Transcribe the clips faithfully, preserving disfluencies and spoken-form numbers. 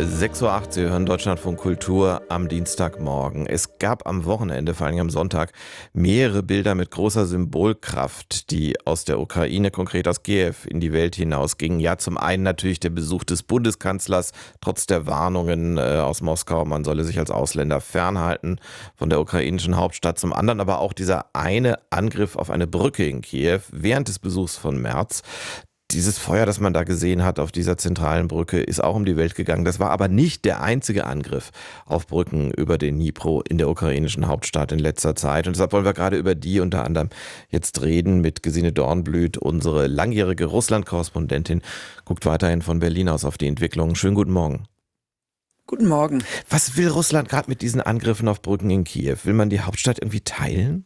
sechs Uhr acht, Sie hören Deutschlandfunk Kultur am Dienstagmorgen. Es gab am Wochenende, vor allem am Sonntag, mehrere Bilder mit großer Symbolkraft, die aus der Ukraine, konkret aus Kiew, in die Welt hinausgingen. Ja, zum einen natürlich der Besuch des Bundeskanzlers, trotz der Warnungen äh, aus Moskau, man solle sich als Ausländer fernhalten von der ukrainischen Hauptstadt. Zum anderen aber auch dieser eine Angriff auf eine Brücke in Kiew während des Besuchs von Merz. Dieses Feuer, das man da gesehen hat auf dieser zentralen Brücke, ist auch um die Welt gegangen. Das war aber nicht der einzige Angriff auf Brücken über den Dnipro in der ukrainischen Hauptstadt in letzter Zeit. Und deshalb wollen wir gerade über die unter anderem jetzt reden mit Gesine Dornblüt, unsere langjährige Russland-Korrespondentin, guckt weiterhin von Berlin aus auf die Entwicklung. Schönen guten Morgen. Guten Morgen. Was will Russland gerade mit diesen Angriffen auf Brücken in Kiew? Will man die Hauptstadt irgendwie teilen?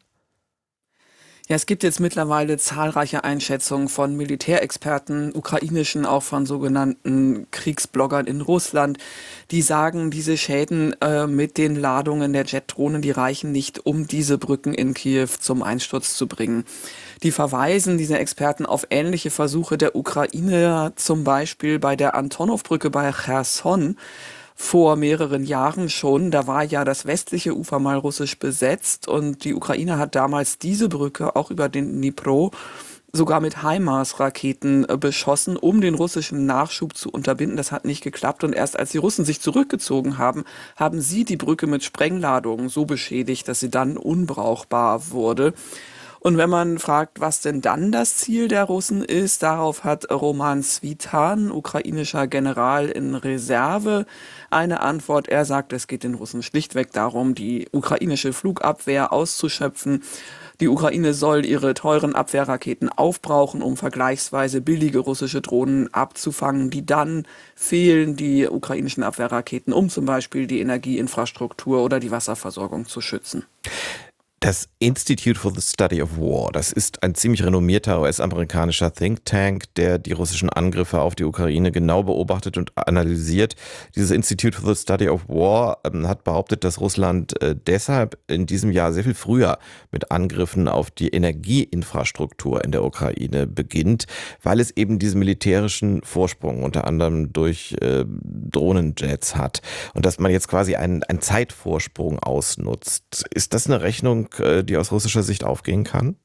Ja, es gibt jetzt mittlerweile zahlreiche Einschätzungen von Militärexperten, ukrainischen, auch von sogenannten Kriegsbloggern in Russland, die sagen, diese Schäden äh, mit den Ladungen der Jetdrohnen, die reichen nicht, um diese Brücken in Kiew zum Einsturz zu bringen. Die verweisen, diese Experten, auf ähnliche Versuche der Ukraine, zum Beispiel bei der Antonov-Brücke bei Cherson, vor mehreren Jahren schon. Da war ja das westliche Ufer mal russisch besetzt und die Ukraine hat damals diese Brücke auch über den Dnipro sogar mit HIMARS-Raketen beschossen, um den russischen Nachschub zu unterbinden. Das hat nicht geklappt und erst als die Russen sich zurückgezogen haben, haben sie die Brücke mit Sprengladungen so beschädigt, dass sie dann unbrauchbar wurde. Und wenn man fragt, was denn dann das Ziel der Russen ist, darauf hat Roman Svitan, ukrainischer General in Reserve, eine Antwort. Er sagt, es geht den Russen schlichtweg darum, die ukrainische Flugabwehr auszuschöpfen. Die Ukraine soll ihre teuren Abwehrraketen aufbrauchen, um vergleichsweise billige russische Drohnen abzufangen, die dann fehlen, die ukrainischen Abwehrraketen, um zum Beispiel die Energieinfrastruktur oder die Wasserversorgung zu schützen. Das Institute for the Study of War, das ist ein ziemlich renommierter U S-amerikanischer Think Tank, der die russischen Angriffe auf die Ukraine genau beobachtet und analysiert. Dieses Institute for the Study of War ähm, hat behauptet, dass Russland äh, deshalb in diesem Jahr sehr viel früher mit Angriffen auf die Energieinfrastruktur in der Ukraine beginnt, weil es eben diesen militärischen Vorsprung unter anderem durch äh, Drohnenjets hat und dass man jetzt quasi einen, einen Zeitvorsprung ausnutzt. Ist das eine Rechnung, die aus russischer Sicht aufgehen kann?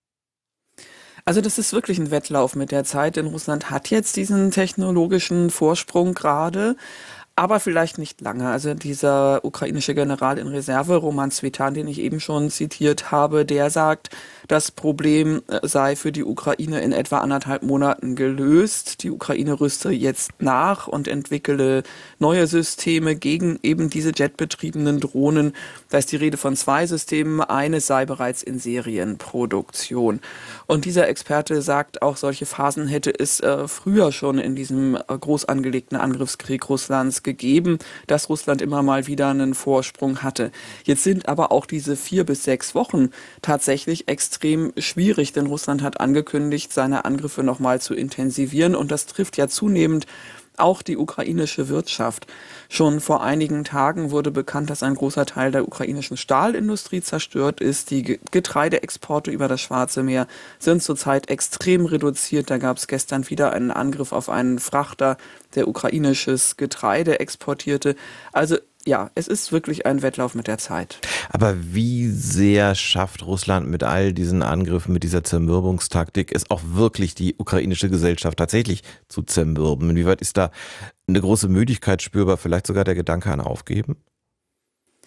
Also das ist wirklich ein Wettlauf mit der Zeit, denn Russland hat jetzt diesen technologischen Vorsprung gerade, aber vielleicht nicht lange. Also dieser ukrainische General in Reserve, Roman Svitan, den ich eben schon zitiert habe, der sagt, das Problem sei für die Ukraine in etwa anderthalb Monaten gelöst. Die Ukraine rüste jetzt nach und entwickele neue Systeme gegen eben diese jetbetriebenen Drohnen. Da ist die Rede von zwei Systemen. Eines sei bereits in Serienproduktion. Und dieser Experte sagt, auch solche Phasen hätte es äh, früher schon in diesem äh, groß angelegten Angriffskrieg Russlands gegeben, dass Russland immer mal wieder einen Vorsprung hatte. Jetzt sind aber auch diese vier bis sechs Wochen tatsächlich extrem schwierig, denn Russland hat angekündigt, seine Angriffe nochmal zu intensivieren und das trifft ja zunehmend auch die ukrainische Wirtschaft. Schon vor einigen Tagen wurde bekannt, dass ein großer Teil der ukrainischen Stahlindustrie zerstört ist. Die Getreideexporte über das Schwarze Meer sind zurzeit extrem reduziert. Da gab es gestern wieder einen Angriff auf einen Frachter, der ukrainisches Getreide exportierte. Also ja, es ist wirklich ein Wettlauf mit der Zeit. Aber wie sehr schafft Russland mit all diesen Angriffen, mit dieser Zermürbungstaktik, es auch wirklich die ukrainische Gesellschaft tatsächlich zu zermürben? Inwieweit ist da eine große Müdigkeit spürbar, vielleicht sogar der Gedanke an Aufgeben?